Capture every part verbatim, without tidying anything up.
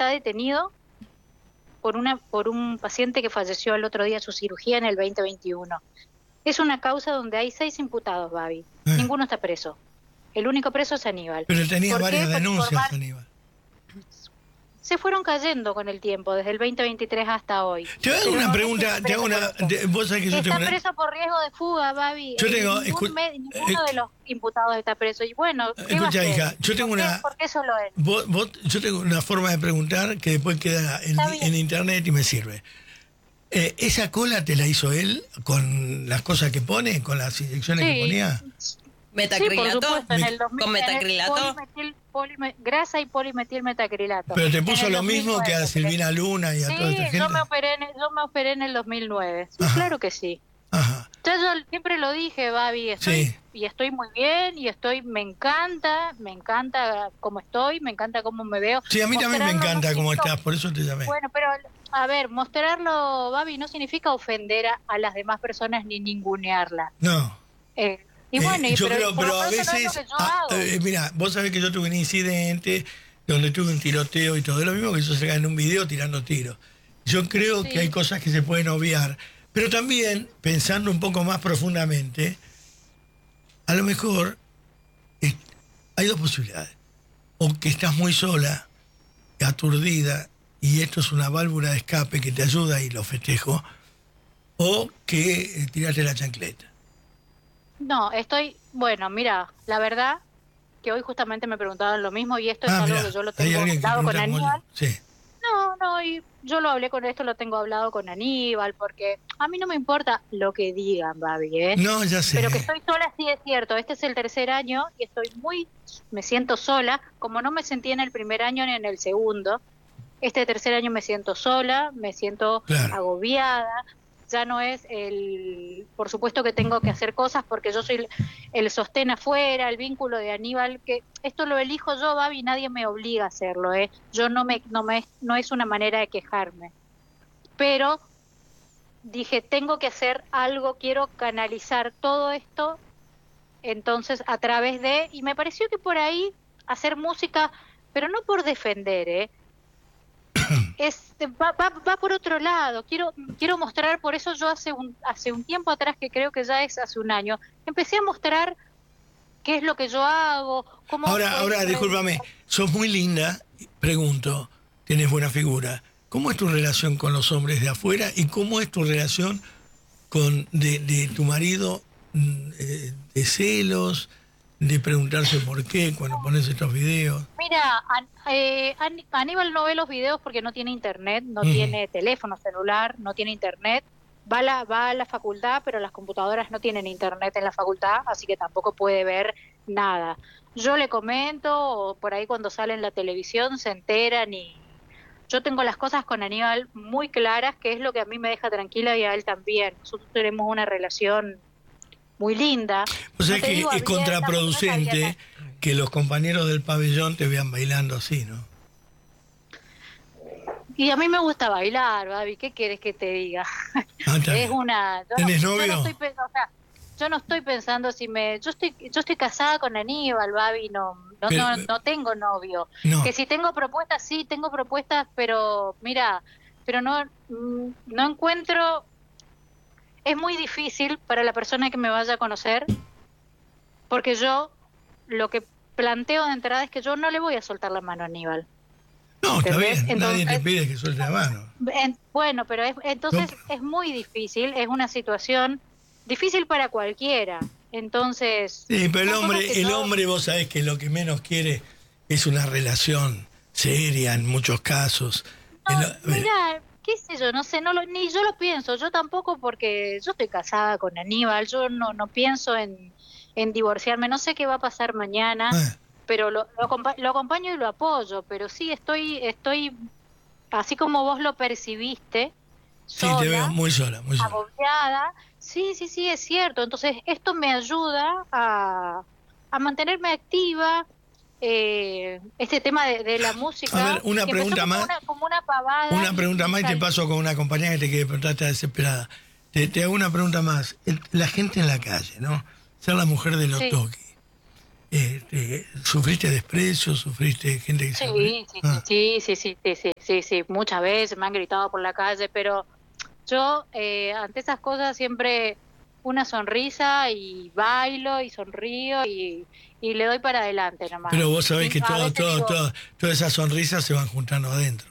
está detenido por una por un paciente que falleció el otro día de su cirugía en el veinte veintiuno. Es una causa donde hay seis imputados, Babi. Eh. Ninguno está preso. El único preso es Aníbal. Pero tenía ¿Por varias qué? Por denuncias, informar- Aníbal. Se fueron cayendo con el tiempo, desde el veinte veintitrés hasta hoy. Te hago Pero una no pregunta, dejes de te hago preso una... por eso. te- vos sabés que yo Está tengo una... preso por riesgo de fuga, Babi. Yo Eh, tengo- ningún escu- me- ninguno eh, de los imputados está preso. Y bueno, ¿qué va a Escucha, hacer? hija, yo tengo ¿Por qué- una... ¿Por qué solo él? Vos, vos- yo tengo una forma de preguntar que después queda en, Está bien. en internet y me sirve. Eh, ¿Esa cola te la hizo él con las cosas que pone, con las inyecciones que Sí. ponía? Sí, por Metacrilato. supuesto, en el dos mil, ¿Con en el metacrilato? polimetil- polime- grasa y polimetilmetacrilato. Pero te En puso el lo dos mil mismo que a nueve. Silvina Luna y a Sí, toda esta gente. yo me operé en, yo me operé en el dos mil nueve. Sí, Ajá. claro que sí. Ajá. Ya yo siempre lo dije, Babi, estoy, Sí. y estoy muy bien, y estoy, me encanta, me encanta cómo estoy, me encanta cómo me veo. Sí, a mí también me Mostrarlo no encanta cómo significa- estás, por eso te llamé. Bueno, pero, a ver, mostrarlo, Babi, no significa ofender a, a las demás personas ni ningunearlas. No. Eh, y Eh, bueno, y yo pero, creo, por lo pero a pronto no es lo veces, que yo ah, hago. eh, mira, vos sabés que yo tuve un incidente donde tuve un tiroteo y todo, es lo mismo que yo sacar en un video tirando tiros. Yo creo Sí. que hay cosas que se pueden obviar, pero también, pensando un poco más profundamente, a lo mejor eh, hay dos posibilidades. O que estás muy sola, aturdida, y esto es una válvula de escape que te ayuda y lo festejo, o que eh, tiraste la chancleta. No, estoy, bueno, mira, la verdad que hoy justamente me preguntaban lo mismo y esto es Ah, algo mirá, que yo lo hay tengo alguien que hablado con pregunta como Aníbal. yo. Sí. No, no, y yo lo hablé con esto, lo tengo hablado con Aníbal, porque a mí no me importa lo que digan, Babi, ¿eh? No, ya sé. Pero que estoy sola sí es cierto, este es el tercer año y estoy muy, me siento sola, como no me sentí en el primer año ni en el segundo, este tercer año me siento sola, me siento Claro. agobiada, ya no es el, por supuesto que tengo que hacer cosas porque yo soy el, el sostén afuera, el vínculo de Aníbal, que esto lo elijo yo, Babi, nadie me obliga a hacerlo, ¿eh? Yo no me, no me, no es una manera de quejarme, pero dije, tengo que hacer algo, quiero canalizar todo esto, entonces a través de, y me pareció que por ahí hacer música, pero no por defender, ¿eh? Es, va, va, va por otro lado, quiero quiero mostrar, por eso yo hace un hace un tiempo atrás, que creo que ya es hace un año, empecé a mostrar qué es lo que yo hago, cómo... Ahora, soy- ahora, discúlpame, sos muy linda, pregunto, tienes buena figura. ¿Cómo es tu relación con los hombres de afuera y cómo es tu relación con de, de tu marido, mm, eh, de celos, de preguntarse por qué cuando pones estos videos? Mira, An- eh, An- Aníbal no ve los videos porque no tiene internet, no Ujú. tiene teléfono celular, no tiene internet. Va a, la, va a la facultad, pero las computadoras no tienen internet en la facultad, así que tampoco puede ver nada. Yo le comento, o por ahí cuando sale en la televisión se enteran y... Yo tengo las cosas con Aníbal muy claras, que es lo que a mí me deja tranquila y a él también. Nosotros tenemos una relación muy linda. O sea No te que digo es abierta, porque no es contraproducente abierta. que los compañeros del pabellón te vean bailando así, ¿no? Y a mí me gusta bailar, Babi, ¿qué quieres que te diga? Ah, está Es bien. una... Yo no, ¿Tenés yo no novio? estoy pensando, o sea, yo no estoy pensando si me... Yo estoy yo estoy casada con Aníbal, Babi, no, no, Pero- no, no tengo novio. No. Que si tengo propuestas, sí, tengo propuestas, pero mira, pero no, mm, no encuentro... Es muy difícil para la persona que me vaya a conocer, porque yo lo que planteo de entrada es que yo no le voy a soltar la mano a Aníbal. No, está ¿Entendés? bien, nadie te Entonces- pide que suelte la mano. En- bueno, pero es, entonces No. es muy difícil, es una situación difícil para cualquiera. Entonces, Sí, pero el son cosas hombre, que el yo- hombre, vos sabés que lo que menos quiere es una relación seria en muchos casos. No, El- mira, qué sé yo, no sé, no lo, ni yo lo pienso, yo tampoco, porque yo estoy casada con Aníbal, yo no, no pienso en, en divorciarme, no sé qué va a pasar mañana, Ah, pero lo, lo, acompa- lo acompaño y lo apoyo, pero sí estoy, estoy, así como vos lo percibiste, sí, sola, te veo muy sola, muy sola. agobiada, sí, sí, sí, es cierto, entonces esto me ayuda a, a mantenerme activa, eh, este tema de, de la música. A ver, una que pregunta empezó como más. Una, como una pavada. Una pregunta más y te salió. paso con una compañera que te quiere preguntar, está desesperada. Te, te hago una pregunta más. El- la gente en la calle, ¿no? Ser la mujer de los Sí. toques. Este, ¿Sufriste desprecio? ¿Sufriste gente que Sí, se... sí, Ah. sí, sí, sí, sí, sí, sí, sí, muchas veces me han gritado por la calle, pero yo eh, ante esas cosas siempre una sonrisa y bailo y sonrío y, y le doy para adelante nomás. Pero vos sabés Y que a todo, veces todo, digo, todo, todas esas sonrisas se van juntando adentro.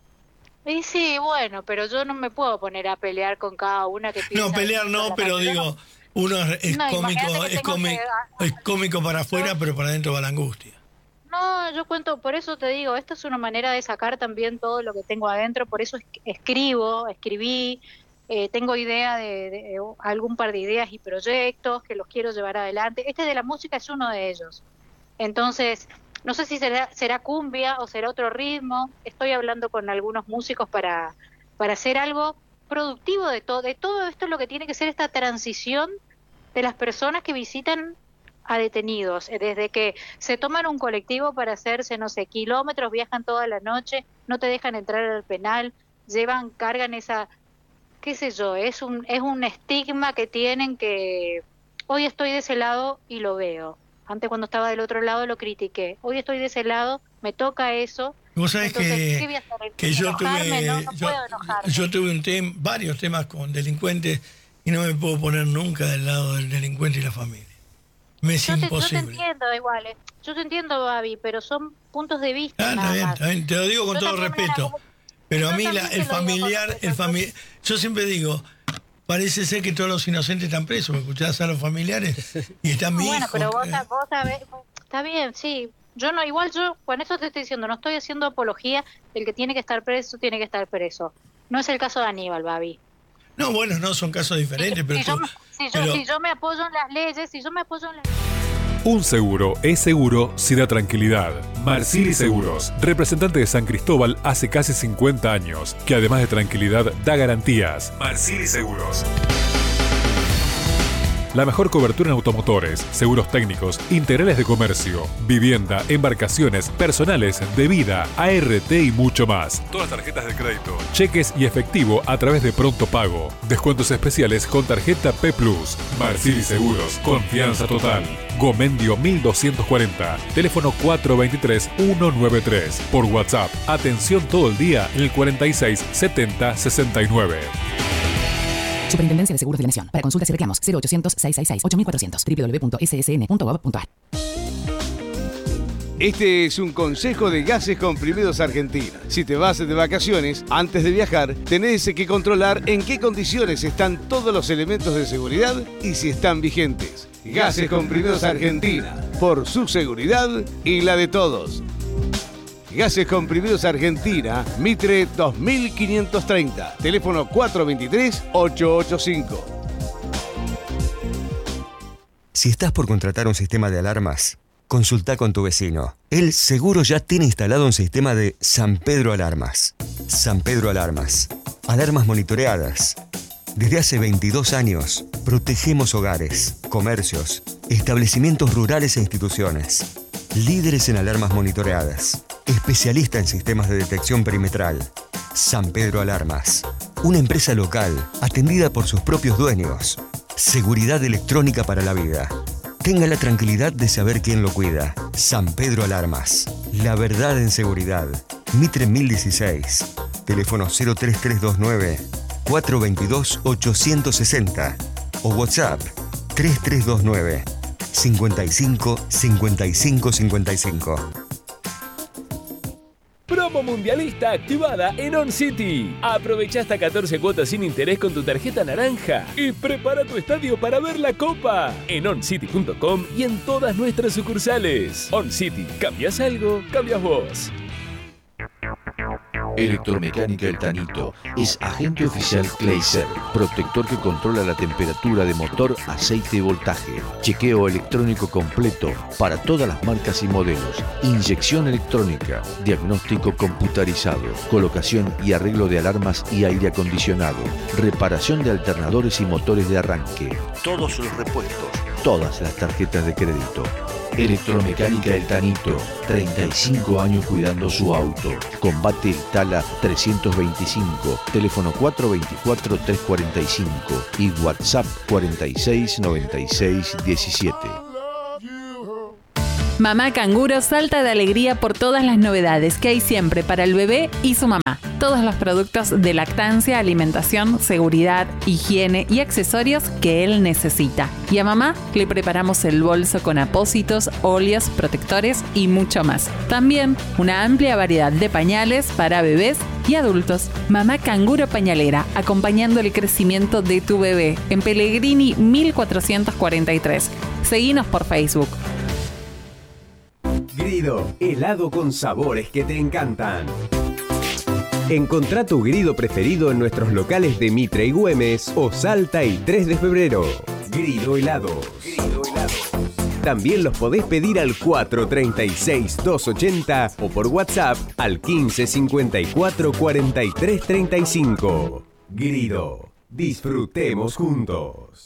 y sí, bueno, pero yo no me puedo poner a pelear con cada una que No, piensa pelear distinto a no, la pero mía. Yo digo, uno es, es no, no, imagínate cómico, que es tengo que... cómico, es cómico para afuera, yo- pero para adentro va la angustia. no, yo cuento, por eso te digo, esta es una manera de sacar también todo lo que tengo adentro, por eso es- escribo, escribí, eh, tengo idea de, de algún par de ideas y proyectos que los quiero llevar adelante. Este de la música es uno de ellos. Entonces, no sé si será, será cumbia o será otro ritmo. Estoy hablando con algunos músicos para, para hacer algo productivo de todo, de todo esto, lo que tiene que ser esta transición de las personas que visitan a detenidos, eh, desde que se toman un colectivo para hacerse, no sé, kilómetros, viajan toda la noche, no te dejan entrar al penal, llevan, cargan esa, qué sé yo, es un, es un estigma que tienen que hoy estoy de ese lado y lo veo. Antes cuando estaba del otro lado lo critiqué. Hoy estoy de ese lado, me toca eso. Vos sabés Entonces, ¿qué que, voy a hacer? que yo ¿Enojarme? No, tuve, no yo, puedo enojarme. yo tuve un tem, varios temas con delincuentes y no me puedo poner nunca del lado del delincuente y la familia. Me es Yo te, yo te imposible. entiendo igual, eh. Yo te entiendo, Babi, pero son puntos de vista Ah, está nada bien, más. está bien, te lo digo con Yo todo también en respeto. algún- Pero a yo mí la, también el te lo digo con familiar, respeto. el fami yo siempre digo, parece ser que todos los inocentes están presos. ¿Me escuchás a los familiares? Y está mi Bueno, hijo. pero vos, eh, sab- vos sabés, está bien, sí. Yo no, igual yo, con eso te estoy diciendo, no estoy haciendo apología, el que tiene que estar preso, tiene que estar preso. No es el caso de Aníbal, Babi. No, bueno, no, son casos diferentes, pero, Si yo, tú- me- si, yo, pero si yo me apoyo en las leyes, si yo me apoyo en las Un seguro es seguro si da tranquilidad. Marsili Seguros, representante de San Cristóbal hace casi cincuenta años, que además de tranquilidad da garantías. Marsili Seguros. La mejor cobertura en automotores, seguros técnicos, integrales de comercio, vivienda, embarcaciones, personales, de vida, A R T y mucho más. Todas las tarjetas de crédito, cheques y efectivo a través de Pronto Pago. Descuentos especiales con tarjeta P Plus. Marsili Seguros, confianza total. Gomendio mil doscientos cuarenta, teléfono cuatro dos tres, uno nueve tres. Por WhatsApp, atención todo el día en el cuarenta y seis, setenta, sesenta y nueve. Superintendencia de Seguros de la Nación. Para consultas y reclamos, cero ochocientos, seiscientos sesenta y seis, ocho mil cuatrocientos, doble u doble u doble u punto s s n punto gov punto a r. Este es un consejo de Gases Comprimidos Argentina. Si te vas de vacaciones, antes de viajar, tenés que controlar en qué condiciones están todos los elementos de seguridad y si están vigentes. Gases Comprimidos Argentina, por su seguridad y la de todos. Gases Comprimidos Argentina, Mitre dos mil quinientos treinta, teléfono cuatro dos tres, ocho ocho cinco. Si estás por contratar un sistema de alarmas, consulta con tu vecino. Él seguro ya tiene instalado un sistema de San Pedro Alarmas. San Pedro Alarmas. Alarmas monitoreadas. Desde hace veintidós años, protegemos hogares, comercios, establecimientos rurales e instituciones. Líderes en alarmas monitoreadas. Especialista en sistemas de detección perimetral. San Pedro Alarmas. Una empresa local, atendida por sus propios dueños. Seguridad electrónica para la vida. Tenga la tranquilidad de saber quién lo cuida. San Pedro Alarmas. La verdad en seguridad. Mitre mil dieciséis. Teléfono cero tres tres dos nueve, cuatro dos dos, ocho seis cero o WhatsApp tres tres dos nueve, cincuenta y cinco, cincuenta y cinco, cincuenta y cinco. Promo mundialista activada en On City. Aprovecha hasta catorce cuotas sin interés con tu tarjeta naranja y prepara tu estadio para ver la Copa en on city punto com y en todas nuestras sucursales. On City, ¿cambias algo? Cambias vos. Electromecánica El Tanito es agente oficial Clayser, protector que controla la temperatura de motor, aceite y voltaje, chequeo electrónico completo para todas las marcas y modelos, inyección electrónica, diagnóstico computarizado, colocación y arreglo de alarmas y aire acondicionado, reparación de alternadores y motores de arranque, todos los repuestos, todas las tarjetas de crédito. Electromecánica El Tanito, treinta y cinco años cuidando su auto. Combate Itala trescientos veinticinco, teléfono cuatro dos cuatro, tres cuatro cinco y WhatsApp cuarenta y seis, noventa y seis, diecisiete. Mamá Canguro salta de alegría por todas las novedades que hay siempre para el bebé y su mamá. Todos los productos de lactancia, alimentación, seguridad, higiene y accesorios que él necesita. Y a mamá le preparamos el bolso con apósitos, óleos, protectores y mucho más. También una amplia variedad de pañales para bebés y adultos. Mamá Canguro Pañalera, acompañando el crecimiento de tu bebé. En Pellegrini mil cuatrocientos cuarenta y tres. Seguinos por Facebook. Grido, helado con sabores que te encantan. Encontrá tu Grido preferido en nuestros locales de Mitre y Güemes o Salta y tres de febrero. Grido Helados. Grido Helados. También los podés pedir al cuatro tres seis, dos ocho cero o por WhatsApp al quince cincuenta y cuatro cuarenta y tres treinta y cinco. Grido, disfrutemos juntos.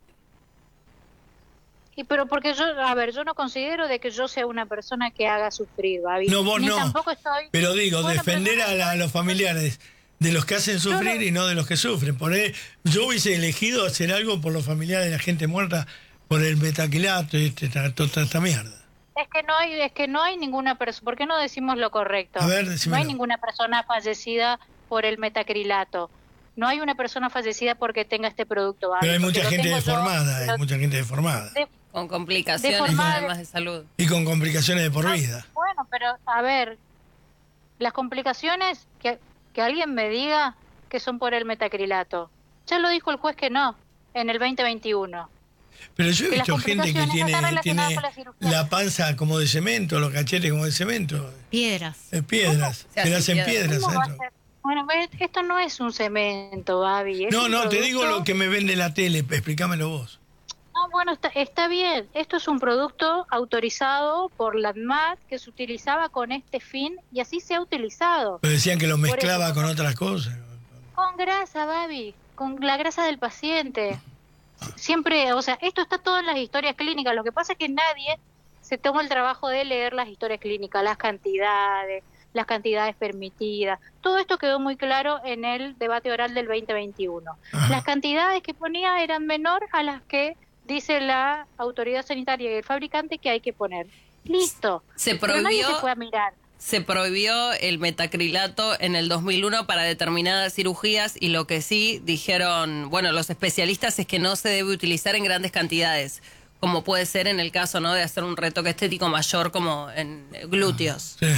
Y pero porque yo, a ver, yo no considero de que yo sea una persona que haga sufrir, Babi. No, vos Ni no. tampoco estoy... Pero digo, Bueno, defender pero... a, la- a los familiares de los que hacen sufrir no. y no de los que sufren. Por ahí, yo hubiese elegido hacer algo por los familiares de la gente muerta por el metaquilato y este, esta, toda esta mierda. Es que no hay, es que no hay ninguna persona. ¿Por qué no decimos lo correcto? A ver, no decímelo. hay ninguna persona fallecida por el metacrilato. No hay una persona fallecida porque tenga este producto, Babi. Pero hay porque mucha lo gente tengo yo, deformada, lo- hay mucha gente deformada. de- Con complicaciones y Deformada. problemas de salud. Y con complicaciones de por vida. Bueno, pero a ver, las complicaciones, que, que alguien me diga que son por el metacrilato. Ya lo dijo el juez que no, en el veinte veintiuno. Pero yo he que las visto gente que complicaciones tiene, están relacionadas tiene con la cirugía. la panza como de cemento, los cachetes como de cemento. Piedras. Eh, piedras. Se Se le hacen hacen piedras. ¿Cómo va a adentro. ser? Bueno, ve, esto no es un cemento, Babi. es No, un no, te producto- digo lo que me vende la tele, explícamelo vos. No, bueno, está, está bien. Esto es un producto autorizado por la ANMAT que se utilizaba con este fin y así se ha utilizado. Pero decían que lo Por mezclaba eso. con otras cosas. Con grasa, Babi, con la grasa del paciente. Siempre, o sea, esto está todo en las historias clínicas. Lo que pasa es que nadie se toma el trabajo de leer las historias clínicas, las cantidades, las cantidades permitidas. Todo esto quedó muy claro en el debate oral del veinte veintiuno. Ajá. Las cantidades que ponía eran menor a las que dice la autoridad sanitaria y el fabricante que hay que poner. Listo. Se Pero nadie prohibió, se fue a mirar. se prohibió el metacrilato en el dos mil uno para determinadas cirugías y lo que sí dijeron, bueno, los especialistas es que no se debe utilizar en grandes cantidades, como puede ser en el caso, ¿no?, de hacer un retoque estético mayor como en glúteos. Sí.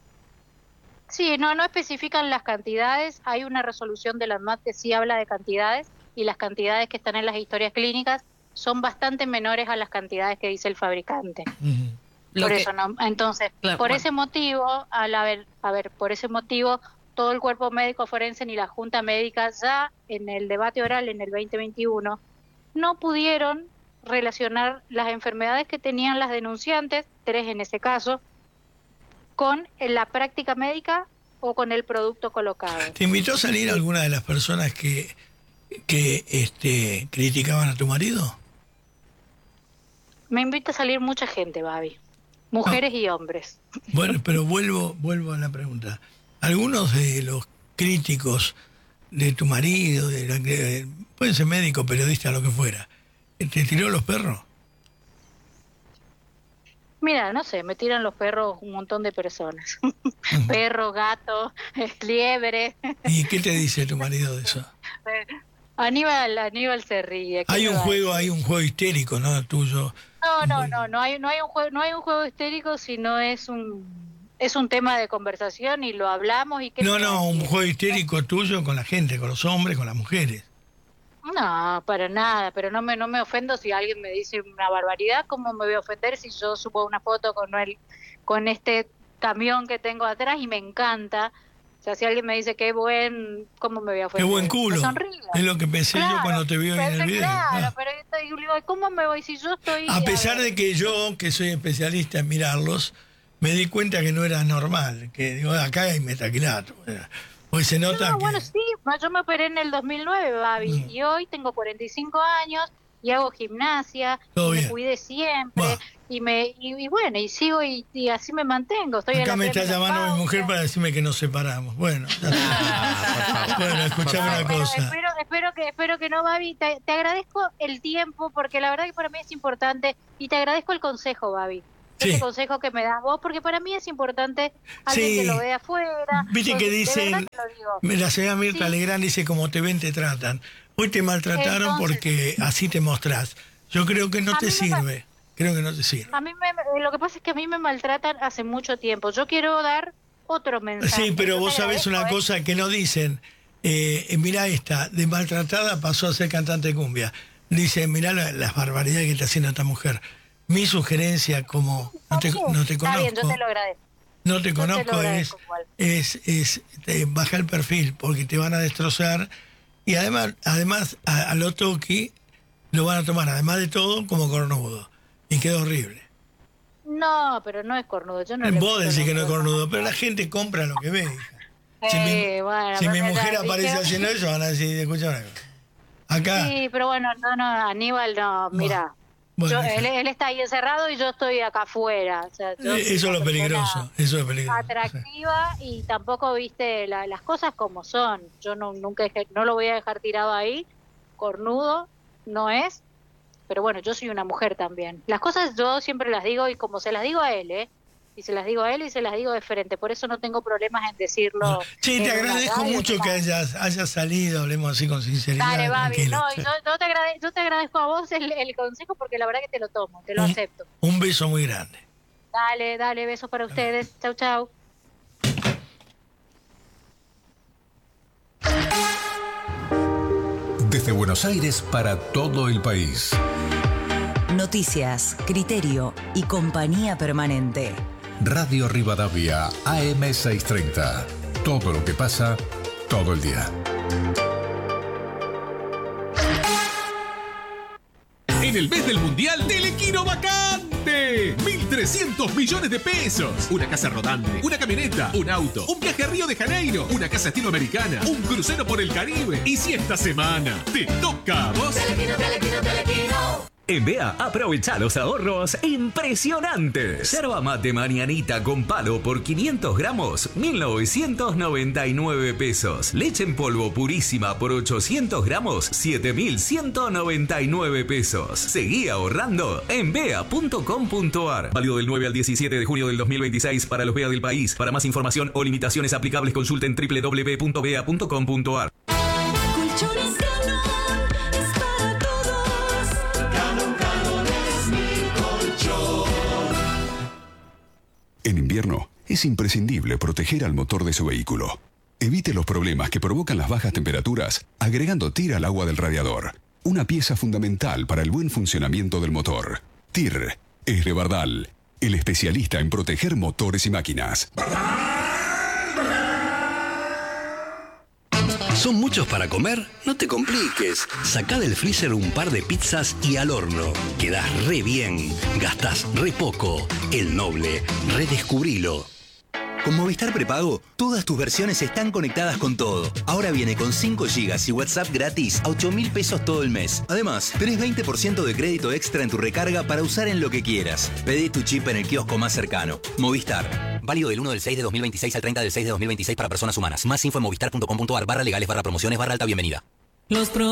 Sí, no, no especifican las cantidades. Hay una resolución de la ANMAT que sí habla de cantidades y las cantidades que están en las historias clínicas son bastante menores a las cantidades que dice el fabricante. Ujú. Lo por que- eso no. Entonces, Claro, por bueno. ese motivo, al haber, a ver, por ese motivo, todo el cuerpo médico forense ni la Junta Médica ya en el debate oral en el veinte veintiuno no pudieron relacionar las enfermedades que tenían las denunciantes, tres en ese caso, con la práctica médica o con el producto colocado. ¿Te invitó a salir alguna de las personas que, que este, criticaban a tu marido? Me invita a salir mucha gente, Babi, mujeres y hombres. Bueno, pero vuelvo, vuelvo a la pregunta. Algunos de los críticos de tu marido, de la, de- pueden ser médico, periodista, lo que fuera, ¿te tiró los perros? Mira, no sé, me tiran los perros un montón de personas. Perros, gatos, liebre. ¿Y qué te dice tu marido de eso? Aníbal, Aníbal se ríe. ¿qué Hay me un va a juego, decir? hay un juego histérico, ¿no? Tuyo. No, no, no, no hay, no hay un juego, no hay un juego histérico, sino es un, es un tema de conversación y lo hablamos y que No, no, un juego histérico tuyo con la gente, con los hombres, con las mujeres. No, para nada, pero no me no me ofendo si alguien me dice una barbaridad. ¿Cómo me voy a ofender si yo subo una foto con el, con este camión que tengo atrás y me encanta? O sea, si alguien me dice qué buen, ¿cómo me voy a Qué ofender? buen culo. Me sonrío. Es lo que pensé yo Claro, cuando te vi hoy en el pensé, video. Claro, Ah. pero yo estoy- digo, ¿cómo me voy si yo estoy? A pesar ver, de que yo, que soy especialista en mirarlos, me di cuenta que no era normal, que digo, acá hay metaquilato. Hoy se nota No, que... bueno, sí, yo me operé en el dos mil nueve, Babi, Mm. y hoy tengo cuarenta y cinco años y hago gimnasia, Todo y me bien. cuidé siempre, Va. y me y, y bueno, y sigo y, y así me mantengo. Estoy en Acá la me está plena llamando mi menopausia. mujer para decirme que nos separamos. Bueno, ya está. Bueno, escuchame una Pero cosa. espero, espero que espero que no, Babi. Te, te agradezco el tiempo porque la verdad que para mí es importante y te agradezco el consejo, Babi. ese Sí. consejo que me das vos, porque para mí es importante alguien Sí. que lo vea afuera. Viste porque que de dicen, verdad que lo digo. la señora Mirta Sí. Legrand dice, como te ven, te tratan. Hoy te maltrataron Entonces- porque así te mostrás. Yo creo que no A te mí me sirve. Creo que no te sirve. A mí me, lo que pasa es que a mí me maltratan hace mucho tiempo. Yo quiero dar otro mensaje. Sí, pero Yo vos te sabés una agradezco, ¿eh? cosa que no dicen. Eh, mirá esta, de maltratada pasó a ser cantante de cumbia. Dice, mirá la- las barbaridades que está haciendo esta mujer. Mi sugerencia, como no te, no te Está bien, yo conozco, te lo agradezco. no te Yo te lo conozco, es, agradezco igual. es, es te baja el perfil porque te van a destrozar y además, además a, a lo toqui lo van a tomar, además de todo, como cornudo. Y queda horrible. No, pero no es cornudo. Yo no le Vos meto decís que no es los- cornudo, pero la gente compra lo que ve, hija. Si Eh, mi, bueno, si pero mi mira, mujer dije- aparece haciendo eso, van a decir, escucha una cosa. Acá, Sí, pero bueno, no, no, Aníbal no, mira. bueno, Yo- hija, él, él está ahí encerrado y yo estoy acá afuera. O sea, yo eh, soy eso es una lo persona peligroso, eso es peligroso. atractiva y tampoco viste la- las cosas como son. Yo no nunca dejé- no lo voy a dejar tirado ahí, cornudo no es, pero bueno, yo soy una mujer también. Las cosas yo siempre las digo y como se las digo a él, ¿eh? Y se las digo a él y se las digo de frente, por eso no tengo problemas en decirlo. Sí, te en una agradezco radio, mucho ni que nada. hayas, hayas salido, hablemos así con sinceridad. Dale, Babi, tranquilo. no, y yo, yo te agrade- yo te agradezco a vos el, el consejo porque la verdad que te lo tomo, te lo Un- acepto. Un beso muy grande. Dale, dale, besos para ustedes. Chau, chau. Desde Buenos Aires para todo el país. Noticias, criterio y compañía permanente. Radio Rivadavia, A M seiscientos treinta. Todo lo que pasa, todo el día. En el mes del Mundial, Telequino vacante. mil trescientos millones de pesos. Una casa rodante, una camioneta, un auto, un viaje a Río de Janeiro, una casa estilo americana, un crucero por el Caribe. Y si esta semana te toca a vos... Telequino, Telequino, Telequino. En B A aprovecha los ahorros impresionantes. Yerba mate mañanita con palo por quinientos gramos, mil novecientos noventa y nueve pesos. Leche en polvo purísima por ochocientos gramos, siete mil ciento noventa y nueve pesos. Seguí ahorrando en bea punto com punto ar. Válido del nueve al diecisiete de junio del dos mil veintiséis para los B A del país. Para más información o limitaciones aplicables consulten doble u doble u doble u punto bea punto com punto ar. Colchones Canon es para todos. Canon, Canon es mi colchón. En invierno, es imprescindible proteger al motor de su vehículo. Evite los problemas que provocan las bajas temperaturas agregando T I R al agua del radiador. Una pieza fundamental para el buen funcionamiento del motor. T I R es de Bardal, el especialista en proteger motores y máquinas. ¿Son muchos para comer? No te compliques. Sacá del freezer un par de pizzas y al horno. Quedás re bien. Gastás re poco. El Noble. Redescubrilo. Con Movistar Prepago, todas tus versiones están conectadas con todo. Ahora viene con cinco gigas y WhatsApp gratis a ocho mil pesos todo el mes. Además, tenés veinte por ciento de crédito extra en tu recarga para usar en lo que quieras. Pedí tu chip en el kiosco más cercano. Movistar. Válido del uno del seis de dos mil veintiséis al treinta del seis de dos mil veintiséis para personas humanas. Más info en movistar punto com punto ar barra legales barra promociones barra alta bienvenida. Los